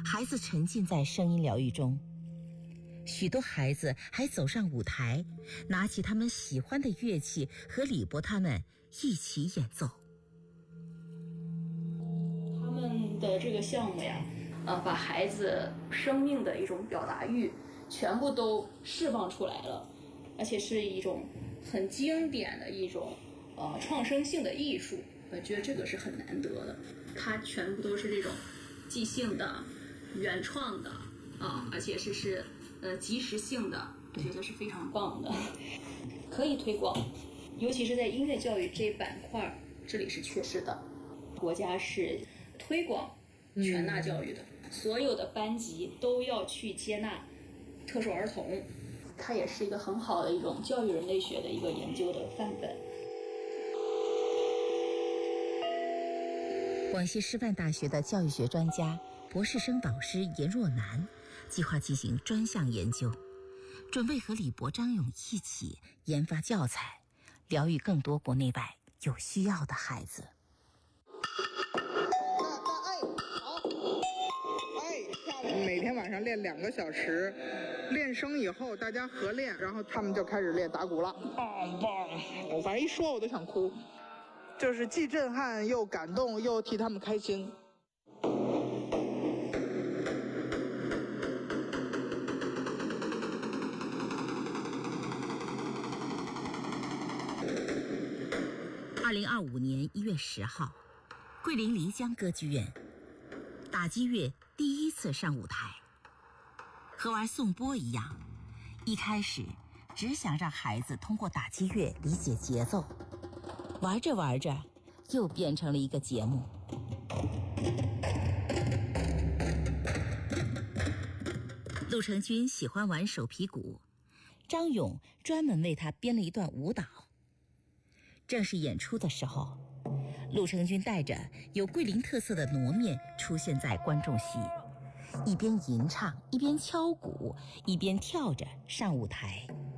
孩子沉浸在声音疗愈中。许多孩子还走上舞台，拿起他们喜欢的乐器，和李博他们一起演奏。 他们的这个项目呀，把孩子生命的一种表达欲全部都释放出来了，而且是一种很经典的一种创生性的艺术。我觉得这个是很难得的，它全部都是这种即兴的、原创的而且是及时性的，我觉得是非常棒的，可以推广。尤其是在音乐教育这板块，这里是缺失的。国家是推广全纳教育的，所有的班级都要去接纳特殊儿童，它也是一个很好的一种教育人类学的一个研究的范本。 广西师范大学的教育学专家、博士生导师严若楠计划进行专项研究，准备和李博、张勇一起研发教材，疗愈更多国内外有需要的孩子。 每天晚上练2个小时，练声以后大家合练，然后他们就开始练打鼓了，棒棒！我反正一说我都想哭，就是既震撼又感动又替他们开心。 2025年1月10号，桂林漓江歌剧院，打击乐第一次上舞台。和玩颂钵一样，一开始只想让孩子通过打击乐理解节奏，玩着玩着又变成了一个节目。陆成军喜欢玩手皮鼓，张勇专门为他编了一段舞蹈。正式演出的时候，陆成军带着有桂林特色的傩面出现在观众席，一边吟唱，一边敲鼓，一边跳着上舞台。